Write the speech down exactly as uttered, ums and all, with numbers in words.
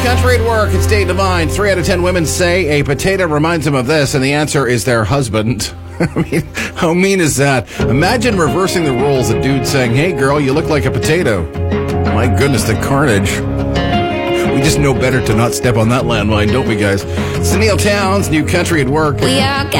country at work. It's Date Divine. Three out of ten women say a potato reminds them of this, and the answer is their husband. I mean, how mean is that? Imagine reversing the roles. A dude saying, hey, girl, you look like a potato. My goodness, the carnage. We just know better to not step on that landmine, don't we, guys? It's Neil Towns, New Country at Work. We are